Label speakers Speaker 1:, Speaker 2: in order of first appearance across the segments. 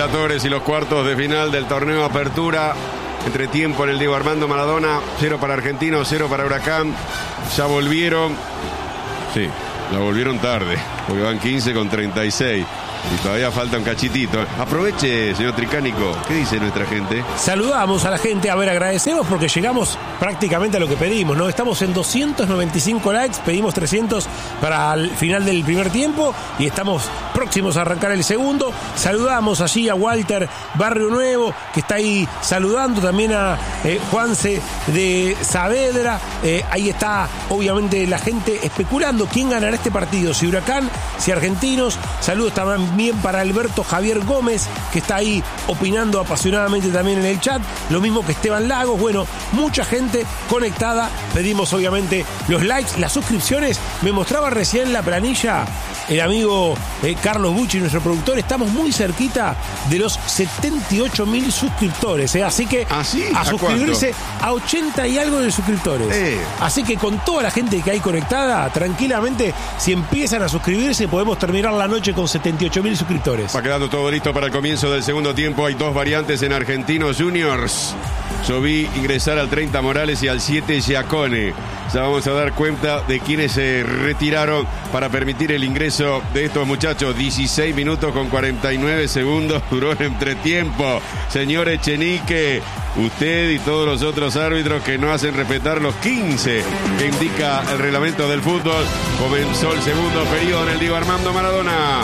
Speaker 1: clasificatorios y los cuartos de final del torneo Apertura. Entretiempo en el Diego Armando Maradona. 0 para Argentinos, 0 para Huracán. Ya volvieron. Sí, la volvieron tarde, porque van 15 con 36. Y todavía falta un cachitito. Aproveche, señor Tricánico. ¿Qué dice nuestra gente?
Speaker 2: Saludamos a la gente. A ver, agradecemos porque llegamos prácticamente a lo que pedimos, ¿no? Estamos en 295 likes. Pedimos 300 para el final del primer tiempo. Y estamos próximos a arrancar el segundo. Saludamos allí a Walter Barrio Nuevo, que está ahí saludando. También a Juanse de Saavedra. Ahí está, obviamente, la gente especulando quién ganará este partido. Si Huracán, si Argentinos. Saludos también para Alberto Javier Gómez, que está ahí opinando apasionadamente también en el chat, lo mismo que Esteban Lagos. Bueno, mucha gente conectada. Pedimos obviamente los likes, las suscripciones. Me mostraba recién la planilla el amigo Carlos Bucci, nuestro productor. Estamos muy cerquita de los 78.000 suscriptores, así que
Speaker 1: ¿Ah, sí?
Speaker 2: a suscribirse a 80 y algo de suscriptores. Así que con toda la gente que hay conectada, tranquilamente, si empiezan a suscribirse, podemos terminar la noche con 78.000 suscriptores.
Speaker 1: Va quedando todo listo para el comienzo del segundo tiempo. Hay dos variantes en Argentinos Juniors. Yo vi ingresar al 30 Morales y al 7 Giacone. Ya vamos a dar cuenta de quienes se retiraron para permitir el ingreso de estos muchachos. 16 minutos con 49 segundos duró el entretiempo. Señor Echenique, usted y todos los otros árbitros que no hacen respetar los 15 que indica el reglamento del fútbol. Comenzó el segundo periodo en el Diego Armando Maradona.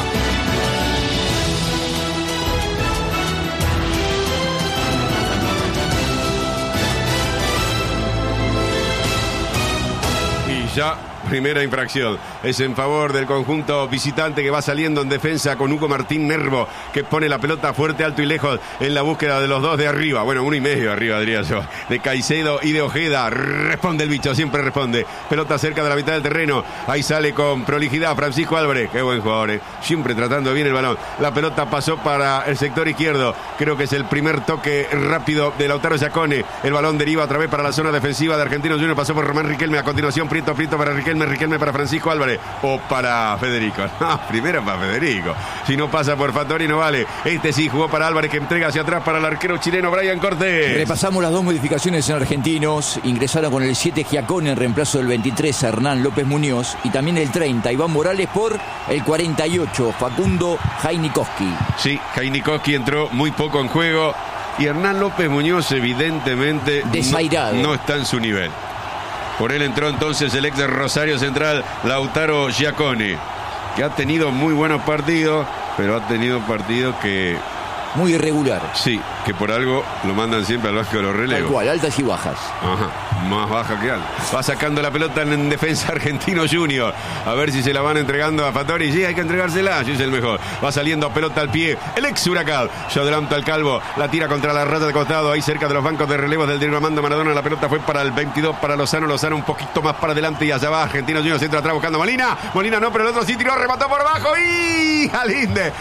Speaker 1: Ya, primera infracción. Es en favor del conjunto visitante que va saliendo en defensa con Hugo Martín Nervo, que pone la pelota fuerte, alto y lejos en la búsqueda de los dos de arriba. Bueno, 1,5 arriba, diría yo. De Caicedo y de Ojeda. Responde el bicho, siempre responde. Pelota cerca de la mitad del terreno. Ahí sale con prolijidad Francisco Álvarez. Qué buen jugador, siempre tratando bien el balón. La pelota pasó para el sector izquierdo. Creo que es el primer toque rápido de Lautaro Giacone. El balón deriva otra vez para la zona defensiva de Argentinos Juniors. Pasó por Román Riquelme. A continuación, Prieto para Riquelme. Riquelme para Francisco Álvarez. O para Federico. No, primero para Federico. Si no pasa por Fattori no vale. Este sí jugó para Álvarez, que entrega hacia atrás para el arquero chileno Brian Cortés.
Speaker 3: Repasamos las dos modificaciones en Argentinos. Ingresaron con el 7 Giacone en reemplazo del 23 Hernán López Muñoz. Y también el 30 Iván Morales por el 48 Facundo Jainikowski.
Speaker 1: Sí, Jainikowski entró muy poco en juego. Y Hernán López Muñoz evidentemente
Speaker 3: desairado.
Speaker 1: No está en su nivel. Por él entró entonces el ex de Rosario Central, Lautaro Giacone, que ha tenido muy buenos partidos, pero ha tenido partidos que...
Speaker 3: muy irregular.
Speaker 1: Sí, que por algo lo mandan siempre al banco de los relevos.
Speaker 3: Tal cual, altas y bajas.
Speaker 1: Ajá, más baja que alta. Va sacando la pelota en defensa Argentino Junior. A ver si se la van entregando a Fattori. Sí, hay que entregársela, sí es el mejor. Va saliendo pelota al pie. El ex Huracán. Yo adelanto al Calvo. La tira contra la rata de costado. Ahí cerca de los bancos de relevos del Diego Armando Maradona. La pelota fue para el 22, para Lozano. Lozano un poquito más para adelante y allá va Argentino Junior. Centro atrás buscando Molina. Molina no, pero el otro sí tiró, remató por abajo. Y Galinde.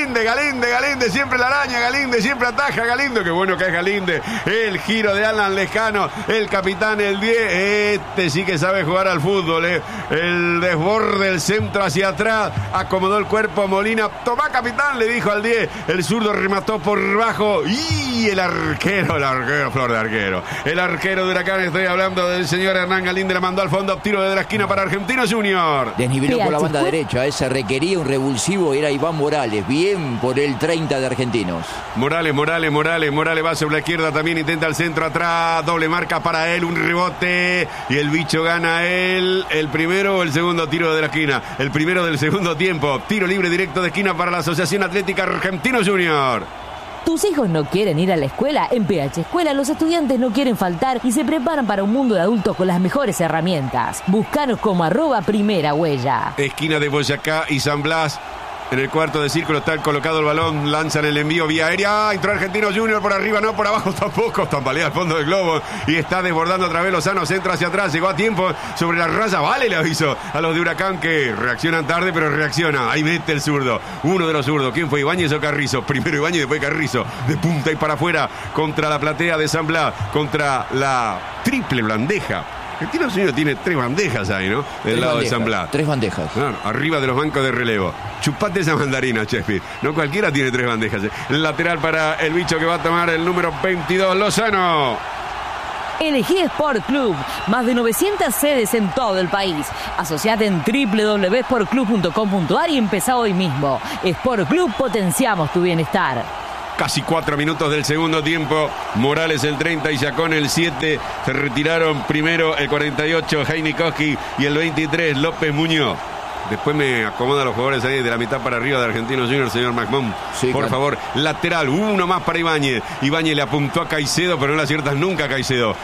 Speaker 1: Galinde. Siempre la araña. Galinde siempre ataja. Galindo, qué bueno que es Galinde. El giro de Alan Lescano, el capitán, el 10. Este sí que sabe jugar al fútbol, El desborde, el centro hacia atrás, acomodó el cuerpo Molina. Tomá, capitán, le dijo al 10. El zurdo remató por bajo. Y el arquero, flor de arquero. El arquero de Huracán, estoy hablando del señor Hernán Galinde, la mandó al fondo, tiro de la esquina para Argentinos Junior.
Speaker 3: Desniveló por la banda derecha, se requería un revulsivo, era Iván Morales. Bien por el 30 de Argentinos.
Speaker 1: Morales va sobre la izquierda, también intenta el centro atrás, doble marca para él, un rebote y el bicho gana él, el primero o el segundo tiro de la esquina, el primero del segundo tiempo, tiro libre directo de esquina para la Asociación Atlética Argentinos Junior.
Speaker 4: ¿Tus hijos no quieren ir a la escuela? En PH Escuela los estudiantes no quieren faltar y se preparan para un mundo de adultos con las mejores herramientas. Búscanos como @primera huella.
Speaker 1: Esquina de Boyacá y San Blas. En el cuarto de círculo está colocado el balón, lanzan el envío vía aérea, entró Argentino Junior por arriba, no por abajo tampoco, tambalea al fondo del globo y está desbordando otra vez Lozano, centra hacia atrás, llegó a tiempo sobre la raya, vale el aviso a los de Huracán que reaccionan tarde pero reacciona, ahí mete el zurdo, uno de los zurdos, ¿quién fue? Ibáñez o Carrizo, primero Ibáñez y después Carrizo, de punta y para afuera contra la platea de San Blas, contra la triple bandeja. Argentinos Juniors tiene 3 bandejas ahí, ¿no? Del lado de San Blas.
Speaker 3: 3 bandejas.
Speaker 1: Claro, arriba de los bancos de relevo. Chupate esa mandarina, Sheffield. No cualquiera tiene 3 bandejas. El lateral para el bicho que va a tomar el número 22, Lozano.
Speaker 4: Elegí Sport Club, más de 900 sedes en todo el país. Asociate en www.sportclub.com.ar y empezá hoy mismo. Sport Club, potenciamos tu bienestar.
Speaker 1: Casi 4 minutos del segundo tiempo. Morales el 30 y Chacón el 7. Se retiraron primero el 48, Heinikowski, y el 23, López Muñoz. Después me acomoda a los jugadores ahí de la mitad para arriba de Argentinos Juniors, señor McMahon.
Speaker 3: Sí,
Speaker 1: por
Speaker 3: claro.
Speaker 1: favor, lateral, uno más para Ibáñez. Ibáñez le apuntó a Caicedo, pero no le aciertas nunca a Caicedo.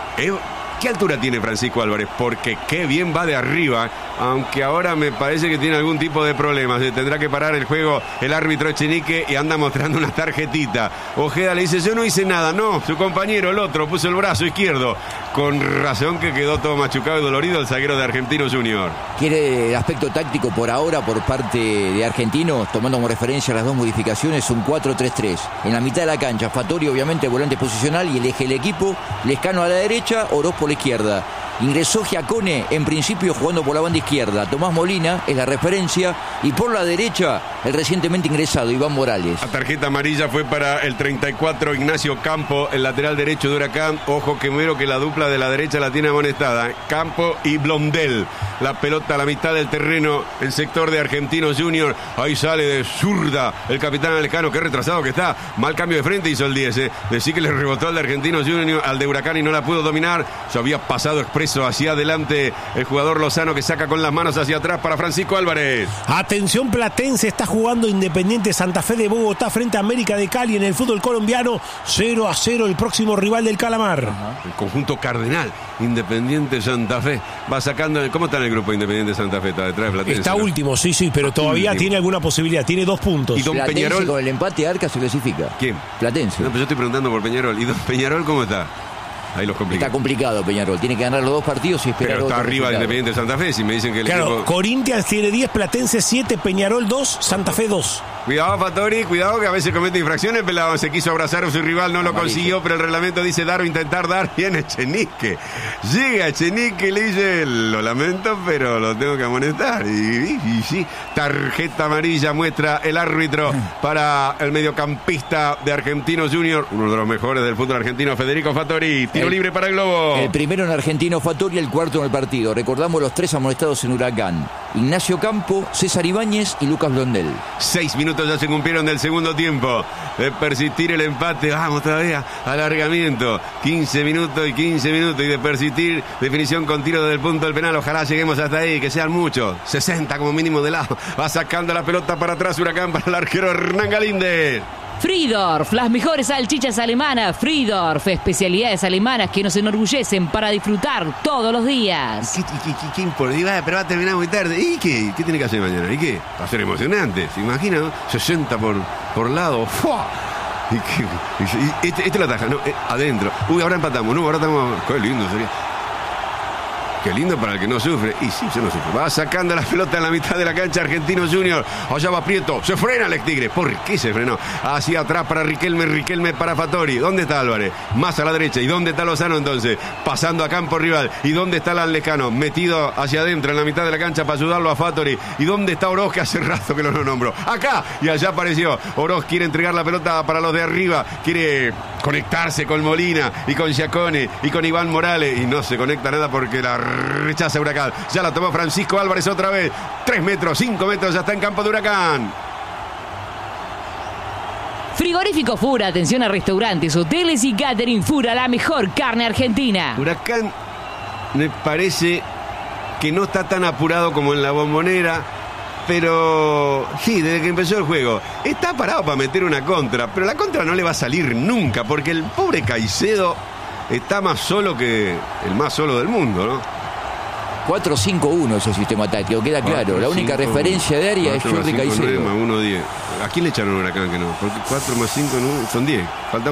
Speaker 1: ¿Qué altura tiene Francisco Álvarez? Porque qué bien va de arriba, aunque ahora me parece que tiene algún tipo de problemas. Tendrá que parar el juego el árbitro Echenique y anda mostrando una tarjetita. Ojeda le dice, yo no hice nada. No, su compañero, el otro, puso el brazo izquierdo. Con razón que quedó todo machucado y dolorido el zaguero de Argentinos Junior.
Speaker 3: Quiere el aspecto táctico por ahora por parte de Argentinos, tomando como referencia las 2 modificaciones, un 4-3-3. En la mitad de la cancha, Fattori obviamente volante posicional y el eje del equipo, Lescano a la derecha, Oroz por la izquierda. Ingresó Giacone, en principio jugando por la banda izquierda. Tomás Molina es la referencia. Y por la derecha, el recientemente ingresado, Iván Morales.
Speaker 1: La tarjeta amarilla fue para el 34, Ignacio Campo, el lateral derecho de Huracán. Ojo que mero que la dupla de la derecha la tiene amonestada. Campo y Blondel. La pelota a la mitad del terreno, el sector de Argentinos Juniors. Ahí sale de zurda el capitán Alejano, qué retrasado que está. Mal cambio de frente hizo el 10. Decí que le rebotó al de Argentinos Juniors, al de Huracán, y no la pudo dominar. Se había pasado expreso hacia adelante el jugador Lozano, que saca con las manos hacia atrás para Francisco Álvarez.
Speaker 2: Atención, Platense, está jugando Independiente Santa Fe de Bogotá frente a América de Cali en el fútbol colombiano. 0-0 el próximo rival del Calamar.
Speaker 1: El conjunto cardenal, Independiente Santa Fe, va sacando. ¿Cómo está en el grupo Independiente Santa Fe? Está detrás de Platense.
Speaker 2: Está
Speaker 1: ¿no?
Speaker 2: último, sí, pero todavía
Speaker 1: último.
Speaker 2: tiene alguna posibilidad, tiene 2 puntos.
Speaker 1: Y don
Speaker 3: Platense
Speaker 1: Peñarol.
Speaker 3: con el empate Arca se clasifica.
Speaker 1: ¿Quién?
Speaker 3: Platense.
Speaker 1: No, pero yo estoy preguntando por Peñarol. ¿Y don Peñarol cómo está? Ahí los complica.
Speaker 3: Está complicado Peñarol, tiene que ganar los 2 partidos y esperar
Speaker 1: Pero está
Speaker 3: otro
Speaker 1: arriba de
Speaker 3: resultado.
Speaker 1: Independiente Santa Fe. Si me dicen que el
Speaker 2: Claro,
Speaker 1: equipo.
Speaker 2: Corinthians tiene 10, Platense 7, Peñarol 2, Santa Fe 2.
Speaker 1: Cuidado, Fattori, cuidado que a veces comete infracciones. Pelado se quiso abrazar a su rival, no lo
Speaker 3: Amarillo.
Speaker 1: consiguió, pero el reglamento dice dar o intentar dar. Viene Echenique. Llega Echenique y le dice, lo lamento, pero lo tengo que amonestar. Y sí, tarjeta amarilla muestra el árbitro para el mediocampista de Argentinos Juniors, uno de los mejores del fútbol argentino, Federico Fattori. Tiro libre para el Globo.
Speaker 3: El primero en Argentino Fattori, el cuarto en el partido. Recordamos los 3 amonestados en Huracán: Ignacio Campo, César Ibáñez y Lucas Blondel.
Speaker 1: 6 minutos ya se cumplieron del segundo tiempo. De persistir el empate, vamos todavía, alargamiento. 15 minutos y 15 minutos. Y de persistir, definición con tiro desde el punto del penal. Ojalá lleguemos hasta ahí, que sean muchos. 60 como mínimo de lado. Va sacando la pelota para atrás Huracán para el arquero Hernán Galíndez.
Speaker 4: Friedorf, las mejores salchichas alemanas. Friedorf, especialidades alemanas que nos enorgullecen para disfrutar todos los días.
Speaker 1: ¿Qué importa? Pero va a terminar muy tarde. ¿Y qué? ¿Qué tiene que hacer mañana? ¿Y qué? Va a ser emocionante. ¿Se imagina? ¿No? 60 por lado. ¡Fua! Y este lo ataja. No, adentro. Uy, ahora empatamos. No, ahora estamos. Qué lindo sería. Qué lindo para el que no sufre. Y sí, yo no sufre. Va sacando la pelota en la mitad de la cancha Argentinos Juniors. Allá va Prieto. Se frena el Tigre. ¿Por qué se frenó? Hacia atrás para Riquelme. Riquelme para Fattori. ¿Dónde está Álvarez? Más a la derecha. ¿Y dónde está Lozano entonces? Pasando a campo rival. ¿Y dónde está el Lescano? Metido hacia adentro en la mitad de la cancha para ayudarlo a Fattori. ¿Y dónde está Oroz? Que hace rato que no lo nombro. Acá. Y allá apareció. Oroz quiere entregar la pelota para los de arriba. Quiere conectarse con Molina y con Giacone y con Iván Morales. Y no se conecta nada porque la rechaza Huracán. Ya la tomó Francisco Álvarez otra vez. 3 metros, 5 metros, ya está en campo de Huracán.
Speaker 4: Frigorífico Fura, atención a restaurantes, hoteles y catering. Fura, la mejor carne argentina.
Speaker 1: Huracán me parece que no está tan apurado como en la Bombonera, pero sí, desde que empezó el juego está parado para meter una contra, pero la contra no le va a salir nunca porque el pobre Caicedo está más solo que el más solo del mundo, ¿no?
Speaker 3: 4-5-1 ese sistema táctico, queda claro. La única referencia de área es Jordi Caicedo.
Speaker 1: 1-10. ¿A quién le echaron Huracán que no? Porque 4 más 5 no, son 10, falta uno.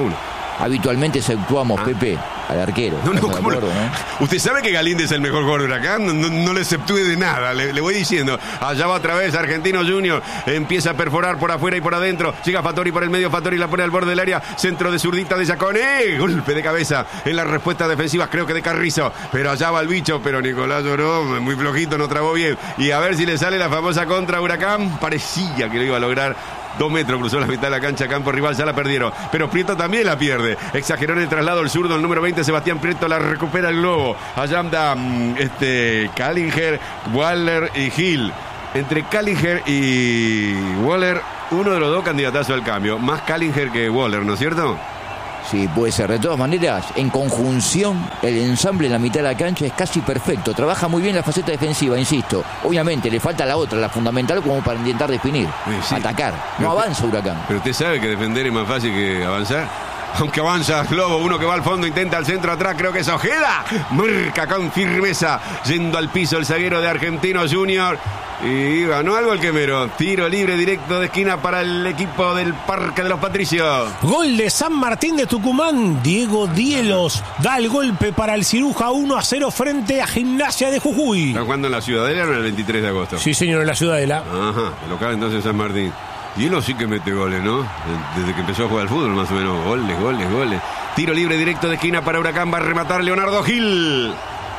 Speaker 3: Habitualmente exceptuamos Pepe al arquero.
Speaker 1: Usted sabe que Galíndez es el mejor jugador de Huracán, no le exceptúe de nada, le voy diciendo. Allá va otra vez Argentino Junior, empieza a perforar por afuera y por adentro, llega Fattori por el medio, Fattori la pone al borde del área, centro de zurdita de Giacone, golpe de cabeza en la respuesta defensiva, creo que de Carrizo, pero allá va el bicho, pero Nicolás lloró, muy flojito, no trabó bien, y a ver si le sale la famosa contra Huracán, parecía que lo iba a lograr. 2 metros cruzó la mitad de la cancha, campo rival, ya la perdieron. Pero Prieto también la pierde. Exageró en el traslado el zurdo, el número 20, Sebastián Prieto, la recupera el globo. Allá anda Callinger, Waller y Gil. Entre Callinger y Waller, uno de los dos candidatazos al cambio. Más Callinger que Waller, ¿no es cierto?
Speaker 3: Sí, puede ser. De todas maneras, en conjunción, el ensamble en la mitad de la cancha es casi perfecto. Trabaja muy bien la faceta defensiva, insisto. Obviamente, le falta la otra, la fundamental, como para intentar definir. Sí. Atacar. No avanza Huracán.
Speaker 1: Pero usted sabe que defender es más fácil que avanzar. Aunque avanza Globo, uno que va al fondo, intenta al centro atrás, creo que es Ojeda. Marca con firmeza, yendo al piso el zaguero de Argentino Junior. Y ganó algo el quemero. Tiro libre directo de esquina para el equipo del Parque de los Patricios.
Speaker 2: Gol de San Martín de Tucumán. Diego Dielos da el golpe para el Ciruja 1-0 frente a Gimnasia de Jujuy.
Speaker 1: ¿Están jugando en la Ciudadela o en el 23 de agosto?
Speaker 2: Sí, señor, en la Ciudadela.
Speaker 1: Ajá, local entonces San Martín. Dielos sí que mete goles, ¿no? Desde que empezó a jugar al fútbol, más o menos. Goles. Tiro libre directo de esquina para Huracán. Va a rematar Leonardo Gil.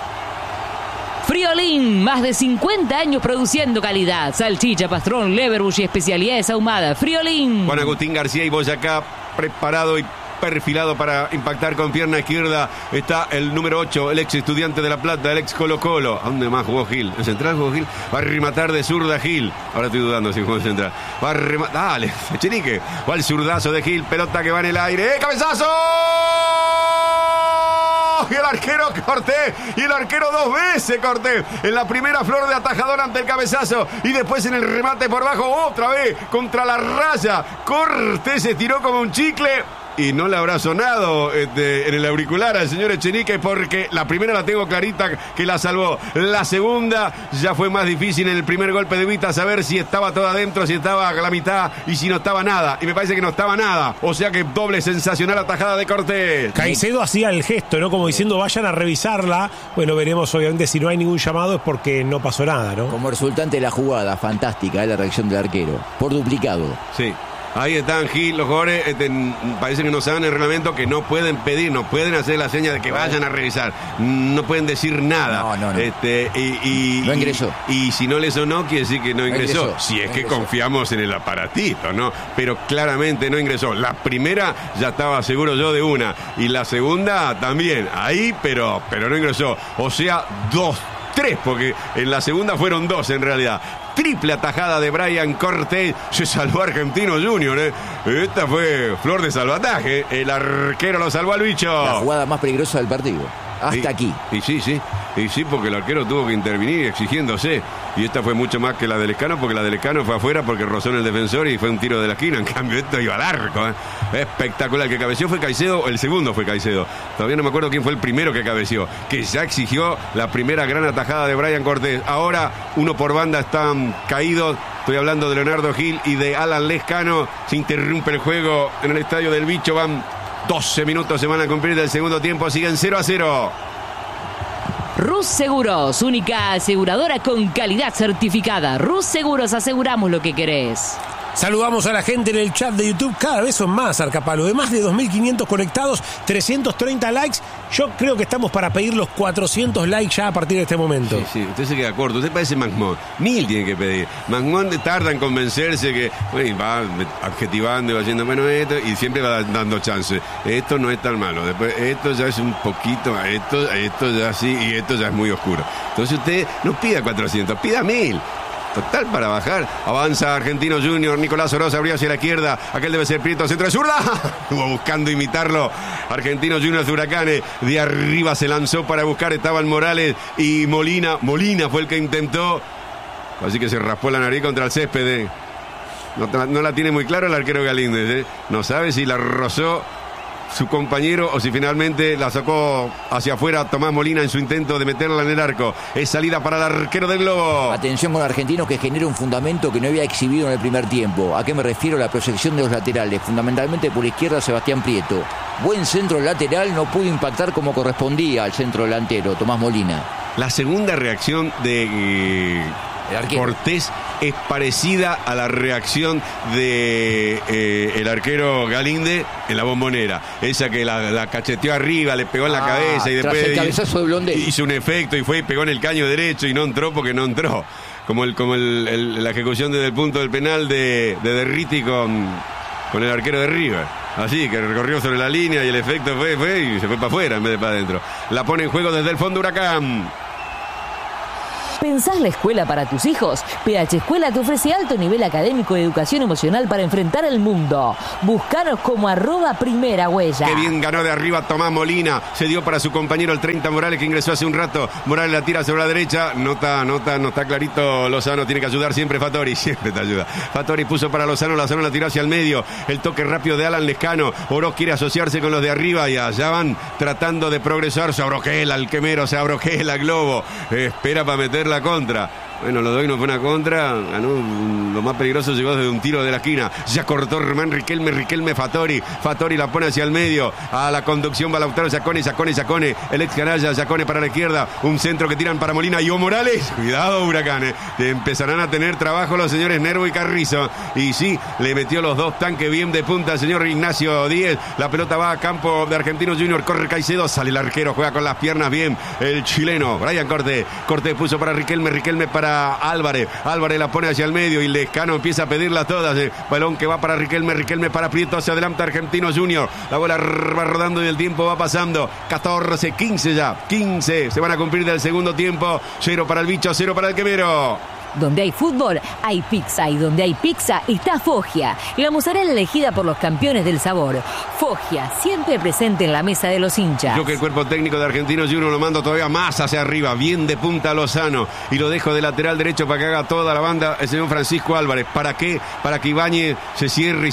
Speaker 4: Friolín, más de 50 años produciendo calidad. Salchicha, pastrón, leverbush y especialidades ahumadas. Friolín.
Speaker 1: Juan Agustín García y Boyacá, preparado y perfilado para impactar con pierna izquierda. Está el número 8, el ex Estudiante de La Plata, el ex Colo Colo. ¿A dónde más jugó Gil? ¿En central jugó Gil? Va a rematar de zurda Gil. Ahora estoy dudando si jugó en central. Va a rematar. Dale, Echenique. Va al zurdazo de Gil. Pelota que va en el aire. ¡Cabezazo! Y el arquero Cortés, y el arquero 2 veces Cortés, en la primera flor de atajador ante el cabezazo, y después en el remate por bajo, otra vez contra la raya. Cortés se tiró como un chicle y no le habrá sonado en el auricular al señor Echenique, porque la primera la tengo clarita que la salvó. La segunda ya fue más difícil en el primer golpe de vista saber si estaba todo adentro, si estaba a la mitad y si no estaba nada. Y me parece que no estaba nada. O sea que doble sensacional atajada de Cortés.
Speaker 2: Caicedo hacía el gesto, ¿no? Como diciendo vayan a revisarla. Bueno, veremos obviamente si no hay ningún llamado es porque no pasó nada, ¿no?
Speaker 3: Como resultante de la jugada, fantástica la reacción del arquero. Por duplicado.
Speaker 1: Sí. Ahí están Gil, los jugadores parece que no saben el reglamento, que no pueden pedir, no pueden hacer la seña de que vayan a revisar, no pueden decir nada.
Speaker 3: No.
Speaker 1: No
Speaker 3: ingresó.
Speaker 1: Y si no le sonó, quiere decir que no ingresó. Si es
Speaker 3: no
Speaker 1: que
Speaker 3: ingresó.
Speaker 1: confiamos en el aparatito, ¿no? Pero claramente no ingresó. La primera ya estaba seguro yo de una, y la segunda también, ahí, pero no ingresó. O sea, 2-3, porque en la segunda fueron 2 en realidad. Triple atajada de Brian Cortés. Se salvó Argentino Junior, Esta fue flor de salvataje. El arquero lo salvó al bicho.
Speaker 3: La jugada más peligrosa del partido. Hasta aquí.
Speaker 1: Y sí, porque el arquero tuvo que intervenir exigiéndose. Y esta fue mucho más que la del Escano, porque la del Escano fue afuera porque rozó en el defensor y fue un tiro de la esquina. En cambio, esto iba al arco. Espectacular. El que cabeció fue Caicedo, el segundo fue Caicedo. Todavía no me acuerdo quién fue el primero que cabeció, que ya exigió la primera gran atajada de Brian Cortés. Ahora, uno por banda están caídos. Estoy hablando de Leonardo Gil y de Alan Lescano. Se interrumpe el juego en el estadio del Bicho. Van 12 minutos, se van a cumplir del segundo tiempo. Siguen 0-0.
Speaker 4: Rus Seguros, única aseguradora con calidad certificada. Rus Seguros, aseguramos lo que querés.
Speaker 2: Saludamos a la gente en el chat de YouTube. Cada vez son más, Arcapalo. De más de 2.500 conectados, 330 likes. Yo creo que estamos para pedir los 400 likes ya a partir de este momento.
Speaker 1: Sí, usted se queda corto. Usted parece Magmón. 1000 tiene que pedir. Magmón tarda en convencerse que va adjetivando y va haciendo menos esto y siempre va dando chance. Esto no es tan malo. Después, esto ya es un poquito, esto ya sí, y esto ya es muy oscuro. Entonces usted no pida 400, pida 1000. Total para bajar. Avanza Argentino Junior. Nicolás Oroz abrió hacia la izquierda. Aquel debe ser Prieto, centro de zurda. Estuvo buscando imitarlo. Argentino Junior de Huracanes. De arriba se lanzó para buscar. Estaban Morales y Molina. Molina fue el que intentó. Así que se raspó la nariz contra el césped. No la tiene muy claro el arquero Galíndez. No sabe si la rozó su compañero o si finalmente la sacó hacia afuera Tomás Molina en su intento de meterla en el arco. Es salida para el arquero del Globo.
Speaker 3: Atención con Argentinos, que genera un fundamento que no había exhibido en el primer tiempo. ¿A qué me refiero? La proyección de los laterales, fundamentalmente por izquierda Sebastián Prieto. Buen centro lateral, no pudo impactar como correspondía al centro delantero, Tomás Molina.
Speaker 1: La segunda reacción de Cortés es parecida a la reacción de el arquero Galíndez en la Bombonera. Esa que la cacheteó arriba, le pegó en la cabeza y después
Speaker 3: el cabezazo de Blondel
Speaker 1: hizo un efecto y fue y pegó en el caño derecho y no entró porque no entró. Como la ejecución desde el punto del penal de Derriti con el arquero de River. Así, que recorrió sobre la línea y el efecto fue y se fue para afuera en vez de para adentro. La pone en juego desde el fondo Huracán.
Speaker 4: ¿Pensás la escuela para tus hijos? PH Escuela te ofrece alto nivel académico y educación emocional para enfrentar el mundo. Búscanos como @primera huella.
Speaker 1: Qué bien ganó de arriba Tomás Molina. Se dio para su compañero el 30 Morales, que ingresó hace un rato. Morales la tira sobre la derecha. No está clarito Lozano. Tiene que ayudar siempre Fattori. Siempre te ayuda. Fattori puso para Lozano la tiró hacia el medio. El toque rápido de Alan Lescano. Oroz quiere asociarse con los de arriba y allá van tratando de progresar. Se abroquela el quemero, se abroquela Globo. Espera para meter la contra. Bueno, lo doy, no fue una contra. Ganó, lo más peligroso llegó desde un tiro de la esquina. Ya cortó Román Riquelme Fattori. Fattori la pone hacia el medio. A la conducción va Lautaro Giacone. El ex canalla, Giacone para la izquierda. Un centro que tiran para Molina y Evo Morales. Cuidado, Huracán. Empezarán a tener trabajo los señores Nervo y Carrizo. Y sí, le metió los dos tanques bien de punta al señor Ignacio Díez. La pelota va a campo de Argentinos Junior. Corre Caicedo. Sale el arquero. Juega con las piernas bien. El chileno, Brian Cortés. Cortés puso para Riquelme para Álvarez la pone hacia el medio y Lescano empieza a pedirlas todas. Balón que va para Riquelme para Prieto, hacia adelante Argentinos Junior. La bola va rodando y el tiempo va pasando. 14, 15 ya. 15 se van a cumplir del segundo tiempo. 0 para el bicho, 0 para el quemero.
Speaker 4: Donde hay fútbol, hay pizza. Y donde hay pizza, está Foggia. La mozzarella elegida por los campeones del sabor. Foggia, siempre presente en la mesa de los hinchas.
Speaker 1: Yo que el cuerpo técnico de Argentinos Junior lo mando todavía más hacia arriba. Bien de punta a Lozano. Y lo dejo de lateral derecho para que haga toda la banda el señor Francisco Álvarez. ¿Para qué? Para que Ibáñez se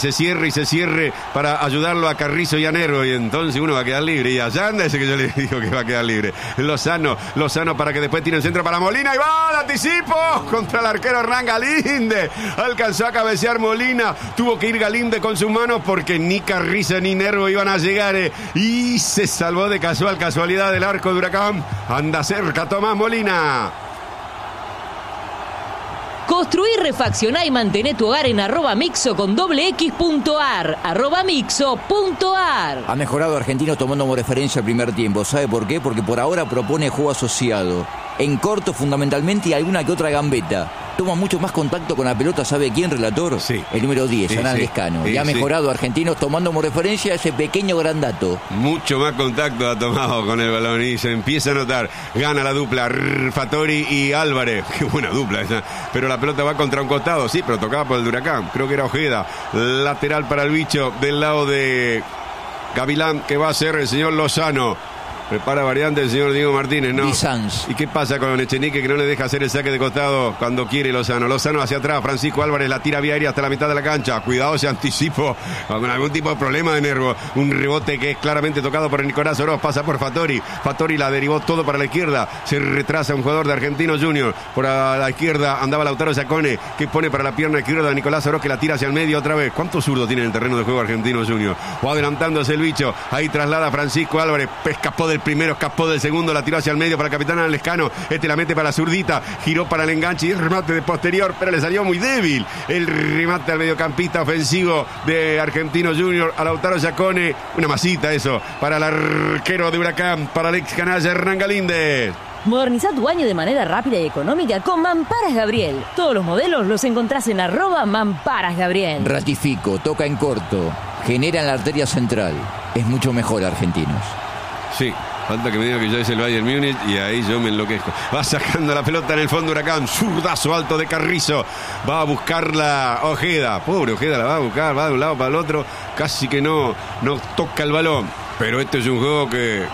Speaker 1: cierre para ayudarlo a Carrizo y a Nervo. Y entonces uno va a quedar libre. Y allá anda ese que yo le digo que va a quedar libre. Lozano para que después tire el centro para Molina. Y va, el anticipo contra el arquero Hernán Galíndez. Alcanzó a cabecear Molina. Tuvo que ir Galíndez con sus manos porque ni Carrizo ni Nervo iban a llegar. Y se salvó de casualidad del arco de Huracán. Anda cerca Tomás Molina.
Speaker 4: Construir, refaccionar y mantener tu hogar en @mixo con x.ar. @mixo.ar.
Speaker 3: Ha mejorado Argentinos tomando como referencia el primer tiempo. ¿Sabe por qué? Porque por ahora propone juego asociado. En corto fundamentalmente y alguna que otra gambeta. Toma mucho más contacto con la pelota, ¿sabe quién, relator?
Speaker 1: Sí.
Speaker 3: El número 10, Hernán Lescano. Y ha mejorado Argentinos tomando como referencia ese pequeño gran dato.
Speaker 1: Mucho más contacto ha tomado con el balón y se empieza a notar. Gana la dupla Fattori y Álvarez. Qué buena dupla esa. Pero la pelota va contra un costado, sí, pero tocaba por el de Huracán. Creo que era Ojeda. Lateral para el bicho del lado de Gavilán, que va a ser el señor Lozano. Prepara variante el señor Diego Martínez, ¿no?
Speaker 3: Bizanz.
Speaker 1: ¿Y qué pasa con Echenique que no le deja hacer el saque de costado cuando quiere Lozano? Lozano hacia atrás, Francisco Álvarez la tira vía aérea hasta la mitad de la cancha. Cuidado, se anticipó con algún tipo de problema de Nervo. Un rebote que es claramente tocado por Nicolás Oroz. Pasa por Fattori. Fattori la derivó todo para la izquierda. Se retrasa un jugador de Argentinos Junior. Por a la izquierda andaba Lautaro Giacone, que pone para la pierna izquierda de Nicolás Oroz, que la tira hacia el medio otra vez. ¿Cuántos zurdos tiene en el terreno de juego Argentinos Junior? Va adelantándose el bicho. Ahí traslada Francisco Álvarez. Escapó del primero, escapó del segundo, la tiró hacia el medio para el capitán Lescano. La mete para la zurdita, giró para el enganche y el remate de posterior, pero le salió muy débil. El remate al mediocampista ofensivo de Argentinos Junior, a Lautaro Giacone. Una masita eso para el arquero de Huracán, para el ex canalla Hernán Galíndez.
Speaker 4: Moderniza tu baño de manera rápida y económica con Mamparas Gabriel. Todos los modelos los encontrás en @Mamparas Gabriel.
Speaker 3: Ratifico, toca en corto, genera en la arteria central. Es mucho mejor Argentinos.
Speaker 1: Sí. Falta que me diga que ya es el Bayern Múnich y ahí yo me enloquezco. Va sacando la pelota en el fondo Huracán. Zurdazo alto de Carrizo. Va a buscarla Ojeda. Pobre Ojeda, la va a buscar. Va de un lado para el otro. Casi que no toca el balón. Pero este es un juego que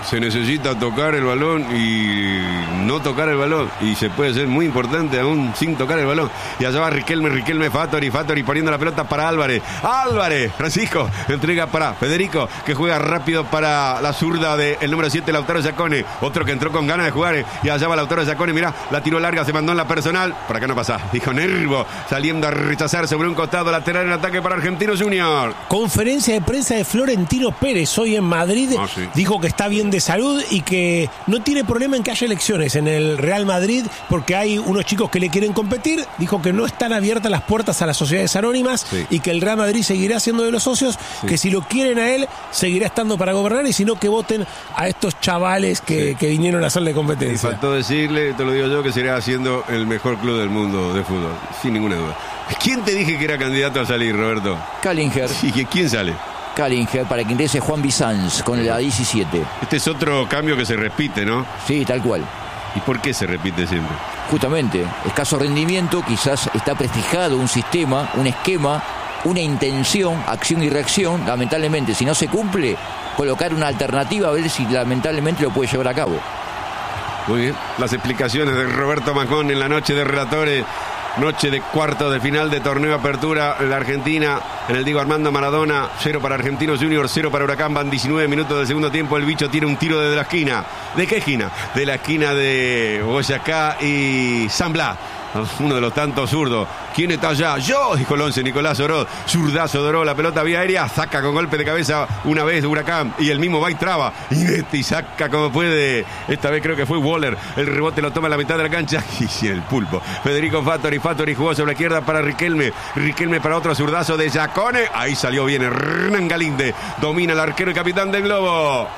Speaker 1: Se necesita tocar el balón y no tocar el balón. Y se puede ser muy importante aún sin tocar el balón. Y allá va Riquelme, Fattori poniendo la pelota para Álvarez. Álvarez, Francisco, entrega para Federico, que juega rápido para la zurda del número 7, Lautaro Giacone. Otro que entró con ganas de jugar. Y allá va Lautaro Giacone, mirá, la tiró larga, se mandó en la personal. Por acá no pasa, dijo Nervo, saliendo a rechazar sobre un costado lateral en ataque para Argentinos Junior.
Speaker 2: Conferencia de prensa de Florentino Pérez hoy en Madrid.
Speaker 1: Sí.
Speaker 2: Dijo que está bien de salud y que no tiene problema en que haya elecciones en el Real Madrid porque hay unos chicos que le quieren competir. Dijo que no están abiertas las puertas a las sociedades anónimas y que el Real Madrid seguirá siendo de los socios, que si lo quieren a él, seguirá estando para gobernar y si no, que voten a estos chavales que vinieron a hacerle competencia.
Speaker 1: Y faltó decirle, te lo digo yo, que seguirá siendo el mejor club del mundo de fútbol, sin ninguna duda. ¿Quién te dije que era candidato a salir, Roberto?
Speaker 3: Kallinger.
Speaker 1: ¿Y quién sale?
Speaker 3: Kallinger, para que ingrese Juan Bizanz con la 17.
Speaker 1: Este es otro cambio que se repite, ¿no?
Speaker 3: Sí, tal cual.
Speaker 1: ¿Y por qué se repite siempre?
Speaker 3: Justamente, escaso rendimiento, quizás está prefijado un sistema, un esquema, una intención, acción y reacción. Lamentablemente, si no se cumple, colocar una alternativa a ver si lamentablemente lo puede llevar a cabo.
Speaker 1: Muy bien, las explicaciones de Roberto Majón en la noche de relatores. Noche de cuartos de final de torneo Apertura en la Argentina, en el Diego Armando Maradona. 0 para Argentinos Juniors, 0 para Huracán. Van 19 minutos del segundo tiempo. El bicho tiene un tiro desde la esquina. ¿De qué esquina? De la esquina de Boyacá y San Blas. Uno de los tantos zurdos. ¿Quién está allá? Yo, dijo el 11, Nicolás Oró. Zurdazo de Oró, la pelota vía aérea. Saca con golpe de cabeza una vez Huracán. Y el mismo va y traba. Y saca como puede. Esta vez creo que fue Waller. El rebote lo toma en la mitad de la cancha. Y el pulpo. Federico Fattori jugó sobre la izquierda para Riquelme. Riquelme para otro zurdazo de Giacone. Ahí salió bien Hernán Galinde. Domina el arquero y capitán del Globo.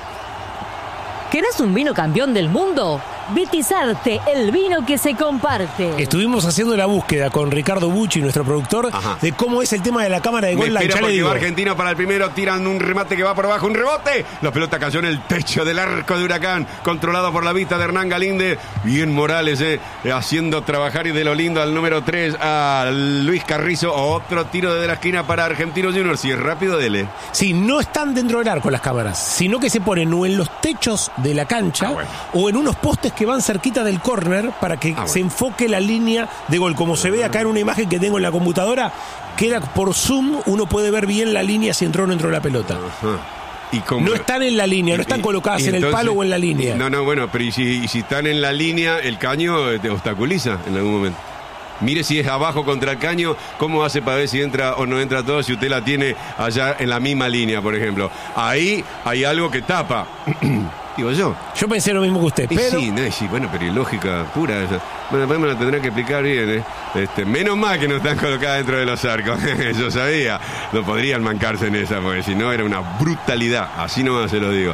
Speaker 4: ¿Querés un vino campeón del mundo? Vitizarte, el vino que se comparte.
Speaker 2: Estuvimos haciendo la búsqueda con Ricardo Bucci, nuestro productor, de cómo es el tema de la cámara de gol.
Speaker 1: Espera porque va Argentina para el primero, tiran un remate que va por abajo, un rebote. La pelota cayó en el techo del arco de Huracán, controlado por la vista de Hernán Galinde. Bien Morales, haciendo trabajar y de lo lindo al número 3 a Luis Carrizo. Otro tiro desde la esquina para Argentinos Juniors. Si es rápido, dele.
Speaker 2: Sí, no están dentro del arco las cámaras, sino que se ponen o en los techos de la cancha o en unos postes que van cerquita del córner para que se enfoque la línea de gol. Como se ve acá en una imagen que tengo en la computadora, queda por zoom, uno puede ver bien la línea si entró o no entró la pelota.
Speaker 1: ¿Y cómo?
Speaker 2: No están en la línea, no están colocadas en el palo o en la línea.
Speaker 1: No, bueno, pero y si están en la línea, el caño te obstaculiza en algún momento. Mire si es abajo contra el caño, cómo hace para ver si entra o no entra todo, si usted la tiene allá en la misma línea, por ejemplo. Ahí hay algo que tapa. Digo yo.
Speaker 2: Yo pensé lo mismo que usted, pero...
Speaker 1: Sí, bueno, pero es lógica pura esa. Bueno, después me la tendrá que explicar bien, menos mal que no están colocadas dentro de los arcos. Yo sabía. No podrían mancarse en esa, porque si no era una brutalidad. Así nomás se lo digo.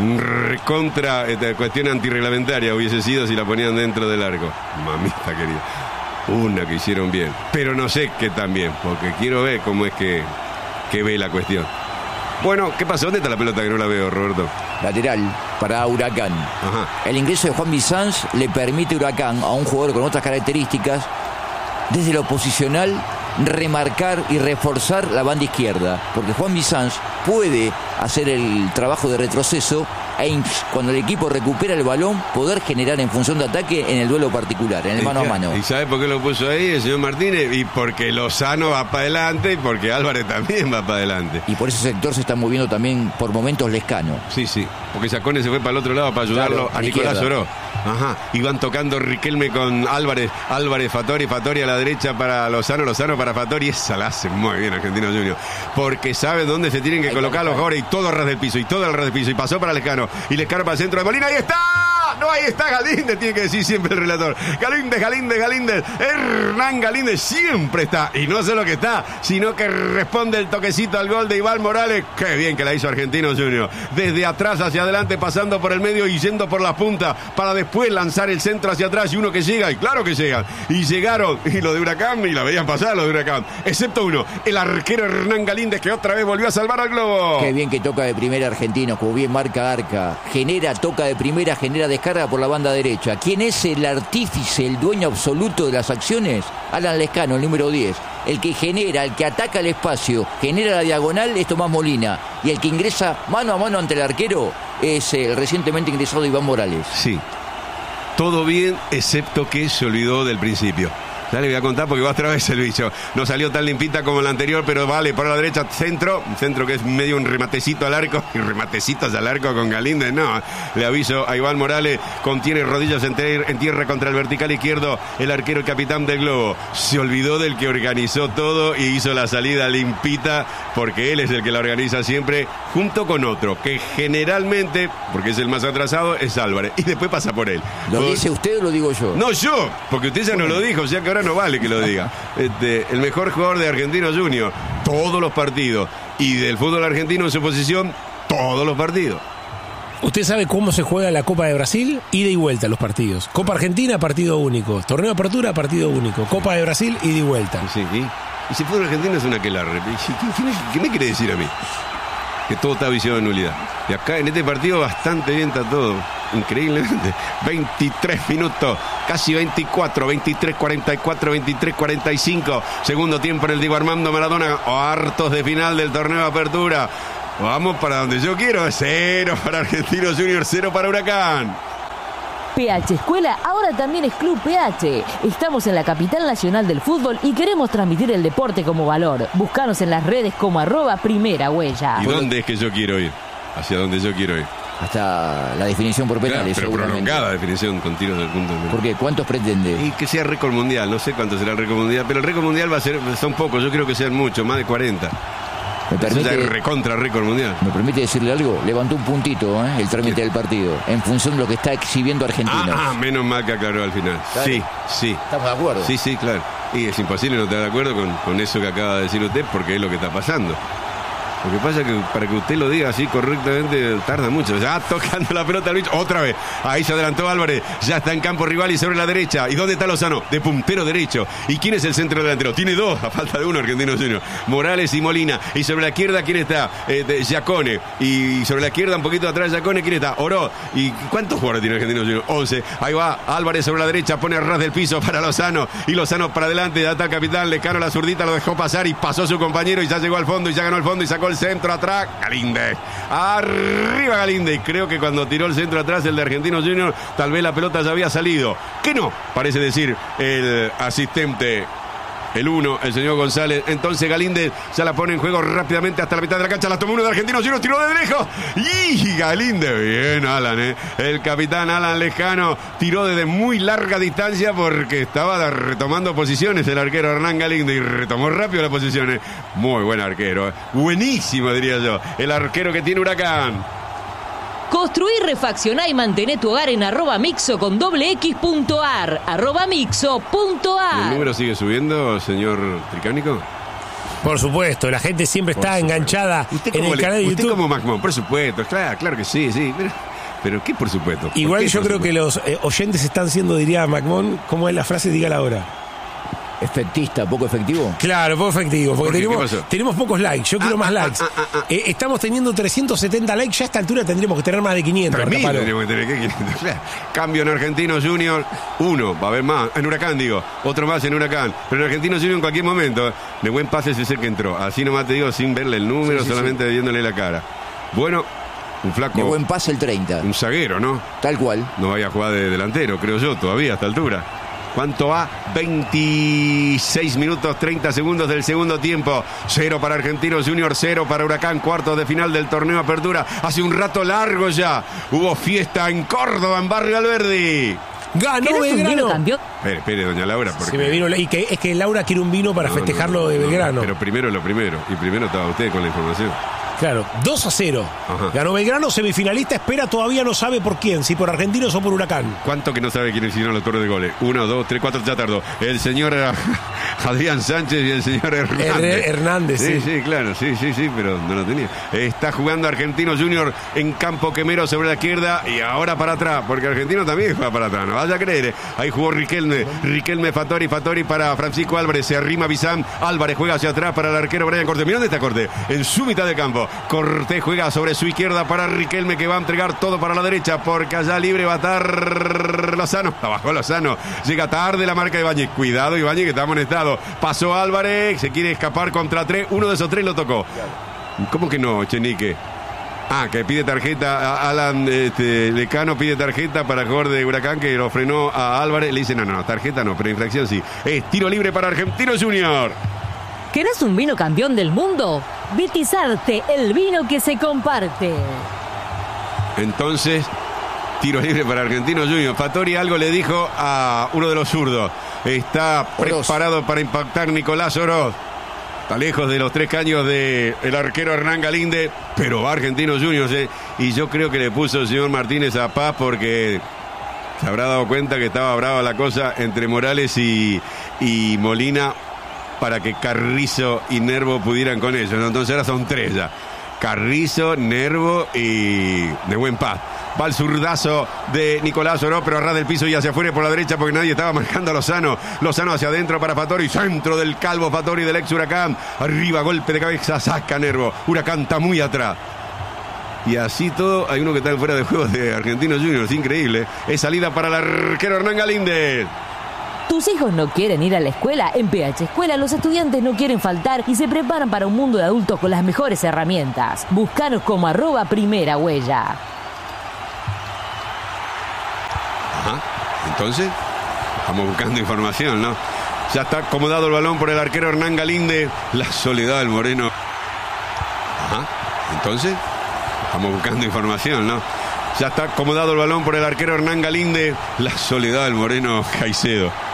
Speaker 1: Contra cuestión antirreglamentaria hubiese sido si la ponían dentro del arco. Mamita querida. Una que hicieron bien. Pero no sé qué tan bien, porque quiero ver cómo es que ve la cuestión. Bueno, ¿qué pasó? ¿Dónde está la pelota que no la veo, Roberto?
Speaker 3: Lateral para Huracán. El ingreso de Juan Bizanz le permite a Huracán, a un jugador con otras características, desde lo posicional, remarcar y reforzar la banda izquierda. Porque Juan Bizanz puede hacer el trabajo de retroceso cuando el equipo recupera el balón, poder generar en función de ataque en el duelo particular, en el mano a mano.
Speaker 1: ¿Y sabe por qué lo puso ahí el señor Martínez? Y porque Lozano va para adelante y porque Álvarez también va para adelante.
Speaker 3: Y por ese sector se está moviendo también por momentos Lescano.
Speaker 1: Sí, porque Giacone se fue para el otro lado para ayudarlo a Nicolás Oró. Y van tocando Riquelme con Álvarez, Fattori a la derecha para Lozano para Fattori. Esa la hace muy bien Argentinos Juniors, porque sabe dónde se tienen que colocar los jugadores y todo al ras del piso, y pasó para Lescano, y Lescano para el centro de Molina. ¡Ahí está! No, ahí está Galinde, tiene que decir siempre el relator. Galinde. Hernán Galinde siempre está. Y no solo que está, sino que responde el toquecito al gol de Iván Morales. Qué bien que la hizo Argentinos Juniors. Desde atrás hacia adelante, pasando por el medio y yendo por la punta, para después lanzar el centro hacia atrás. Y uno que llega, y claro que llegan. Y llegaron, y lo de Huracán, y la veían pasar los de Huracán. Excepto uno, el arquero Hernán Galinde, que otra vez volvió a salvar al Globo.
Speaker 3: Qué bien que toca de primera Argentinos, como bien marca Arca. Toca de primera, genera descarga carga por la banda derecha. ¿Quién es el artífice, el dueño absoluto de las acciones? Alan Lescano, el número 10. El que genera, el que ataca el espacio, genera la diagonal es Tomás Molina. Y el que ingresa mano a mano ante el arquero es el recientemente ingresado Iván Morales.
Speaker 1: Sí. Todo bien, excepto que se olvidó del principio. Ya le voy a contar porque va otra vez el bicho. No salió tan limpita como la anterior, pero vale, por la derecha, centro. Un centro que es medio un rematecito al arco. Y rematecitos al arco con Galíndez, no. Le aviso a Iván Morales, contiene rodillas en tierra contra el vertical izquierdo. El arquero, el capitán del Globo. Se olvidó del que organizó todo y hizo la salida limpita, porque él es el que la organiza siempre, junto con otro, que generalmente, porque es el más atrasado, es Álvarez. Y después pasa por él.
Speaker 3: ¿Lo dice usted o lo digo yo?
Speaker 1: No, yo, porque usted ya no lo dijo, o sea que ahora no vale que lo diga. El mejor jugador de Argentinos Juniors, todos los partidos. Y del fútbol argentino en su posición, todos los partidos.
Speaker 2: ¿Usted sabe cómo se juega la Copa de Brasil? Ida y vuelta los partidos. Copa Argentina, partido único. Torneo de Apertura, partido único. Copa de Brasil, ida y vuelta.
Speaker 1: Sí, y si el fútbol argentino es una aquelarre. ¿Qué me quiere decir a mí? Que todo está viciado de nulidad. Y acá en este partido bastante bien está todo. Increíblemente. 23 minutos, casi 24, 23, 44, 23, 45. Segundo tiempo en el Diego Armando Maradona. Hartos de final del torneo de Apertura. Vamos para donde yo quiero. 0 para Argentinos Juniors, 0 para Huracán.
Speaker 4: PH Escuela ahora también es Club PH. Estamos en la capital nacional del fútbol y queremos transmitir el deporte como valor. Búscanos en las redes como @primera huella.
Speaker 1: ¿Y dónde es que yo quiero ir? ¿Hacia dónde yo quiero ir?
Speaker 3: Hasta la definición por penales.
Speaker 1: Claro, pero prolongada definición con tiros del punto.
Speaker 3: ¿Por qué? ¿Cuántos pretende?
Speaker 1: Y que sea récord mundial. No sé cuánto será el récord mundial, pero el récord mundial va a ser, son pocos. Yo creo que sean muchos, más de 40.
Speaker 3: ¿Me permite,
Speaker 1: recontra récord mundial?
Speaker 3: ¿Me permite decirle algo? Levantó un puntito el trámite del partido, en función de lo que está exhibiendo Argentinos.
Speaker 1: Menos mal que aclaró al final.
Speaker 3: Claro.
Speaker 1: Sí.
Speaker 3: ¿Estamos de acuerdo?
Speaker 1: Sí, claro. Y es imposible no estar de acuerdo con eso que acaba de decir usted, porque es lo que está pasando. Lo que pasa es que para que usted lo diga así correctamente tarda mucho. Ya tocando la pelota al bicho. Otra vez. Ahí se adelantó Álvarez. Ya está en campo rival y sobre la derecha. ¿Y dónde está Lozano? De puntero derecho. ¿Y quién es el centro delantero? Tiene dos, a falta de uno, Argentinos Juniors. Morales y Molina. Y sobre la izquierda, ¿quién está? Giacone. Y sobre la izquierda, un poquito atrás, Giacone, ¿quién está? Oro. ¿Y cuántos jugadores tiene Argentinos Juniors? 11. Ahí va Álvarez sobre la derecha. Pone a ras del piso para Lozano. Y Lozano para adelante. Ya está el capitán. Lescano la zurdita. Lo dejó pasar y pasó su compañero. Y ya llegó al fondo. Y ya ganó el fondo. Y sacó el centro atrás. Galíndez. Arriba Galíndez. Y creo que cuando tiró el centro atrás el de Argentinos Juniors, tal vez la pelota ya había salido. Que no, parece decir el asistente, el 1, el señor González. Entonces Galíndez ya la pone en juego rápidamente hasta la mitad de la cancha. La tomó uno de Argentinos Juniors, tiró de lejos. Y Galíndez, bien Alan, el capitán Alan Lescano tiró desde muy larga distancia porque estaba retomando posiciones el arquero Hernán Galíndez y retomó rápido las posiciones. Muy buen arquero, buenísimo diría yo, el arquero que tiene Huracán.
Speaker 4: Construí, refaccioná y mantené tu hogar en @mixo con x.ar. @mixo.ar.
Speaker 1: ¿El número sigue subiendo, señor Tricánico?
Speaker 2: Por supuesto, la gente siempre está enganchada en el canal de YouTube.
Speaker 1: Usted como McMahon, por supuesto, claro que sí. Pero ¿qué por supuesto?
Speaker 2: Igual yo creo que los oyentes están siendo, diría McMahon, ¿cómo es la frase? Dígala ahora.
Speaker 3: ¿Efectista, poco efectivo?
Speaker 2: Claro, poco efectivo, porque tenemos pocos likes, yo quiero más likes. Estamos teniendo 370 likes, ya a esta altura tendríamos que tener más de 500.
Speaker 1: Tendríamos que tener 500, claro. Cambio en Argentinos Juniors, uno, va a haber más, en Huracán digo, otro más en Huracán, pero en Argentinos Juniors en cualquier momento, de buen pase es el que entró, así nomás te digo, sin verle el número, solamente viéndole la cara. Bueno, un flaco.
Speaker 3: De buen pase el 30.
Speaker 1: Un zaguero, ¿no?
Speaker 3: Tal cual.
Speaker 1: No vaya a jugar de delantero, creo yo, todavía a esta altura. ¿Cuánto va? 26 minutos 30 segundos del segundo tiempo. 0 para Argentinos Juniors, 0 para Huracán. Cuartos de final del torneo Apertura. Hace un rato largo ya. Hubo fiesta en Córdoba, en Barrio Alberdi.
Speaker 2: ¡Ganó Belgrano!
Speaker 1: Espere, doña Laura. Porque...
Speaker 2: Se me vino, y que es que Laura quiere un vino para festejarlo de Belgrano.
Speaker 1: Pero primero lo primero. Y primero estaba usted con la información.
Speaker 2: Claro, 2-0. Ajá. Ganó Belgrano, semifinalista, espera, todavía no sabe por quién, si por Argentinos o por Huracán.
Speaker 1: ¿Cuánto que no sabe quién hicieron los autores de goles? 1, 2, 3, 4, ya tardó. El señor Adrián Sánchez y el señor
Speaker 2: Hernández.
Speaker 1: Sí, claro, sí, pero no lo tenía. Está jugando Argentinos Juniors en campo quemero sobre la izquierda y ahora para atrás, porque Argentino también juega para atrás, no vaya a creer. Ahí jugó Riquelme Fattori para Francisco Álvarez, se arrima Bizán, Álvarez juega hacia atrás para el arquero Brian Cortés. Mirá dónde está Cortés, en su mitad de campo. Cortés juega sobre su izquierda para Riquelme, que va a entregar todo para la derecha, porque allá libre va a estar Lozano. Abajo Lozano. Llega tarde la marca de Ibáñez. Cuidado Ibáñez, que está amonestado. Pasó Álvarez, se quiere escapar contra 3. Uno de esos 3 lo tocó. ¿Cómo que no, Chenique? Que pide tarjeta. Alan Lecano pide tarjeta para el jugador de Huracán, que lo frenó a Álvarez. Le dice, no, tarjeta no, pero infracción sí. Es tiro libre para Argentinos Juniors.
Speaker 4: ¿Querés un vino campeón del mundo? Vitizarte, el vino que se comparte.
Speaker 1: Entonces, tiro libre para Argentinos Juniors. Fattori algo le dijo a uno de los zurdos. Está preparado para impactar Nicolás Oroz. Está lejos de los 3 caños del arquero Hernán Galíndez, pero va Argentinos Juniors. Y yo creo que le puso el señor Martínez a Paz porque se habrá dado cuenta que estaba brava la cosa entre Morales y Molina para que Carrizo y Nervo pudieran con ellos. Entonces ahora son 3 ya. Carrizo, Nervo y de Buen Paz. Va el zurdazo de Nicolás Oroz, pero a ras del piso y hacia afuera por la derecha porque nadie estaba marcando a Lozano. Lozano hacia adentro para Fattori. Centro del calvo Fattori del ex Huracán. Arriba, golpe de cabeza, saca Nervo. Huracán está muy atrás. Y así todo, hay uno que está en fuera de juego de Argentinos Juniors. Increíble. Es salida para el arquero Hernán Galíndez.
Speaker 4: ¿Tus hijos no quieren ir a la escuela? En PH Escuela los estudiantes no quieren faltar y se preparan para un mundo de adultos con las mejores herramientas. Búscanos como @primerahuella.
Speaker 1: Entonces, estamos buscando información, ¿no? Ya está acomodado el balón por el arquero Hernán Galíndez. La soledad del Moreno. Entonces, estamos buscando información, ¿no? Ya está acomodado el balón por el arquero Hernán Galíndez. La soledad del Moreno Caicedo.